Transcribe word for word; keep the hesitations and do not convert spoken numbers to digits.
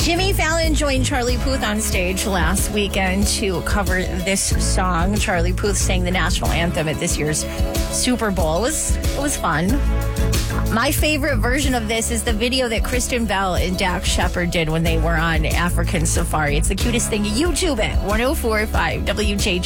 Jimmy Fallon joined Charlie Puth on stage last weekend to cover this song. Charlie Puth sang the national anthem at this year's Super Bowl. It was, it was fun. My favorite version of this is the video that Kristen Bell and Dax Shepard did when they were on African Safari. It's the cutest thing. YouTube it. one oh four point five W J J.